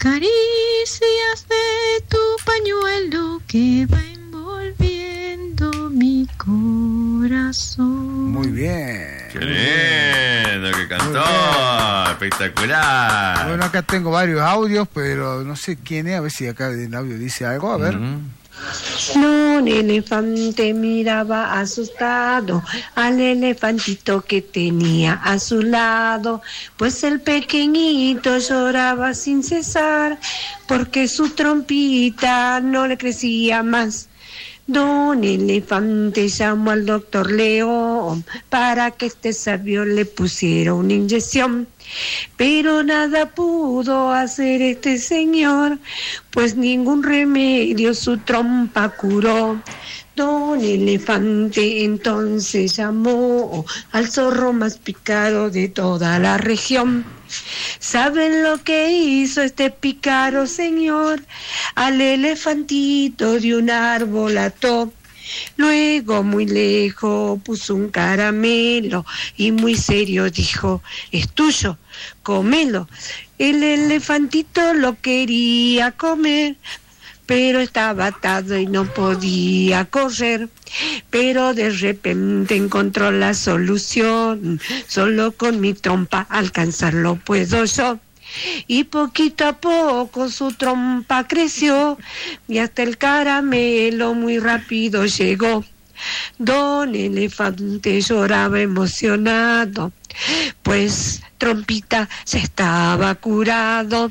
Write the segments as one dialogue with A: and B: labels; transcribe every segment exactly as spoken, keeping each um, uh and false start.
A: caricias de tu pañuelo que va envolviendo mi corazón.
B: Muy bien.
C: Qué lindo que cantó. Espectacular.
B: Bueno, acá tengo varios audios, pero no sé quién es. A ver si acá en el audio dice algo. A ver.
C: Uh-huh.
D: Un elefante miraba asustado al elefantito que tenía a su lado, pues el pequeñito lloraba sin cesar, porque su trompita no le crecía más. Don Elefante llamó al doctor León para que este sabio le pusiera una inyección. Pero nada pudo hacer este señor, pues ningún remedio su trompa curó. Don Elefante entonces llamó al zorro más pícaro de toda la región. ¿Saben lo que hizo este pícaro señor? Al elefantito de un árbol ató. Luego muy lejos puso un caramelo y muy serio dijo: es tuyo, cómelo. El elefantito lo quería comer, pero estaba atado y no podía correr. Pero de repente encontró la solución: solo con mi trompa alcanzarlo puedo yo. Y poquito a poco su trompa creció y hasta el caramelo muy rápido llegó. Don Elefante lloraba emocionado, pues trompita ya estaba curado.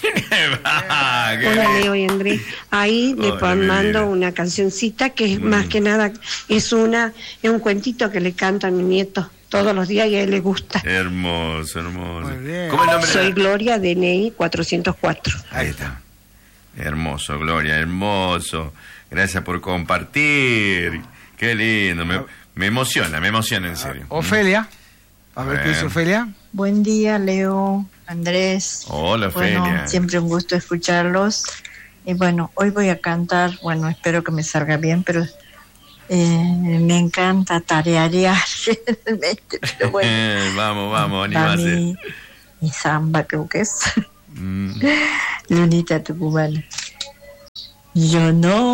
D: Hola Leo y Andrés, ahí le
C: Hola,
D: mando una cancioncita que es
C: Mm.
D: más que nada es una es un cuentito que le canto a mi nieto todos los días y a él le gusta.
C: Hermoso, hermoso.
B: Muy bien.
C: ¿Cómo es el nombre?
D: Soy Gloria, D N I cuatrocientos cuatro.
C: Ahí está. Hermoso, Gloria, hermoso. Gracias por compartir. Qué lindo. Me, me emociona, me emociona en serio.
B: Ofelia. A ver qué dice Ofelia.
E: Buen día, Leo, Andrés.
C: Hola,
E: Bueno,
C: Ofelia.
E: siempre un gusto escucharlos. Y bueno, hoy voy a cantar, bueno, espero que me salga bien, pero eh, me encanta tarearear. Pero bueno,
C: vamos, vamos,
E: va
C: anímate.
E: mi, mi samba, creo que es.
C: Mm.
E: Lunita tucumana. Yo no